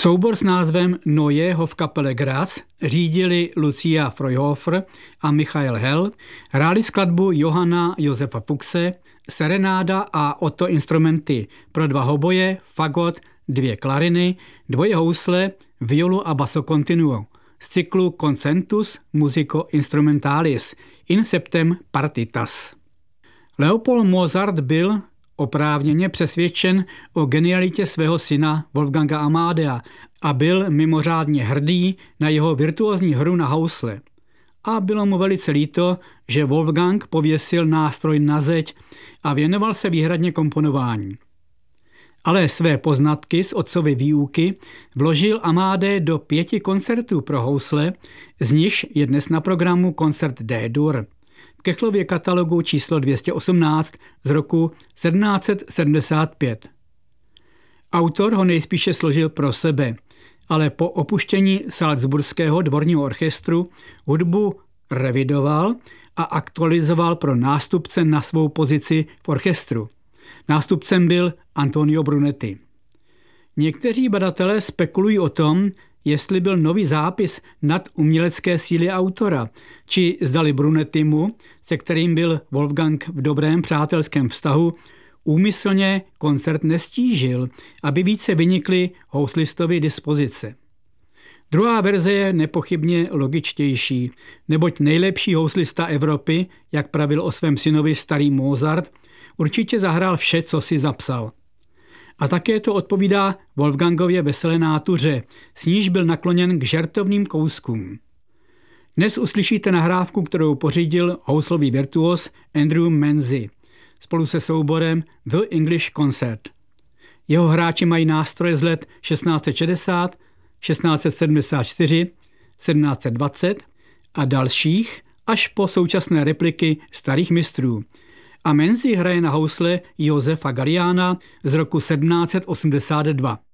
Soubor s názvem Neue Hofkapelle Graz řídili Lucia Freuhofer a Michael Hell, hráli skladbu Johanna Josefa Fuchse, serenáda a Otto instrumenty pro 2 hoboje, fagot, 2 klariny, 2 housle, violu a basso continuo z cyklu Concentus Musico Instrumentalis in septem partitas. Leopold Mozart byl oprávněně přesvědčen o genialitě svého syna Wolfganga Amadea a byl mimořádně hrdý na jeho virtuózní hru na housle. A bylo mu velice líto, že Wolfgang pověsil nástroj na zeď a věnoval se výhradně komponování. Ale své poznatky z otcovy výuky vložil Amadé do 5 koncertů pro housle, z nichž je dnes na programu koncert D-dur. V Kechlově katalogu číslo 218 z roku 1775. Autor ho nejspíše složil pro sebe, ale po opuštění Salzburského dvorního orchestru hudbu revidoval a aktualizoval pro nástupce na svou pozici v orchestru. Nástupcem byl Antonio Brunetti. Někteří badatelé spekulují o tom, jestli byl nový zápis nad umělecké síly autora, či zdali Brunettimu, se kterým byl Wolfgang v dobrém přátelském vztahu, úmyslně koncert nestížil, aby více vynikly houslistovy dispozice. Druhá verze je nepochybně logičtější, neboť nejlepší houslista Evropy, jak pravil o svém synovi starý Mozart, určitě zahrál vše, co si zapsal. A také to odpovídá Wolfgangově veselé nátuře, s níž byl nakloněn k žertovným kouskům. Dnes uslyšíte nahrávku, kterou pořídil houslový virtuos Andrew Menzies spolu se souborem The English Concert. Jeho hráči mají nástroje z let 1660, 1674, 1720 a dalších až po současné repliky starých mistrů. A Menzies hraje na housle Josefa Galliana z roku 1782.